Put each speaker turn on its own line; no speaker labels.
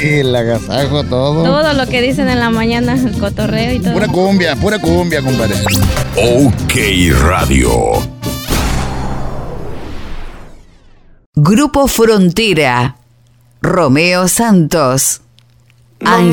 el agasajo, todo.
Todo lo que dicen en la mañana, el cotorreo y todo.
Pura cumbia, compadre.
OK Radio.
Grupo Frontera. Romeo Santos.